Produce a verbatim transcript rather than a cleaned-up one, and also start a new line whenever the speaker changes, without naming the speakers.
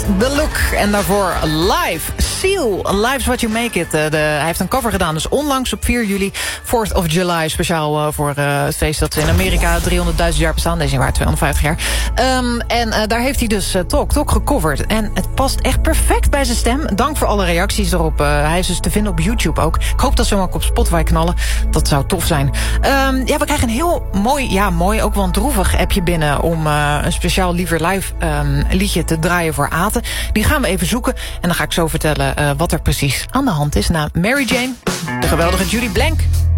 The Look. En daarvoor Live. Seal. Life's What You Make It. Uh, de, hij heeft een cover gedaan, dus onlangs op vier juli. fourth of July, speciaal uh, voor uh, het feest dat in Amerika driehonderdduizend jaar bestaan. Deze jaar tweehonderdvijftig jaar. Um, en uh, daar heeft hij dus uh, Talk Talk gecoverd. En het past echt perfect bij zijn stem. Dank voor alle reacties erop. Uh, hij is dus te vinden op YouTube ook. Ik hoop dat ze hem ook op Spotify knallen. Dat zou tof zijn. Um, ja, we krijgen een heel mooi, ja mooi, ook wel een droevig appje binnen... om uh, een speciaal Liever Live um, liedje te draaien voor Aten. Die gaan we even zoeken. En dan ga ik zo vertellen uh, wat er precies aan de hand is. Na Mary Jane, de geweldige Judy Blank.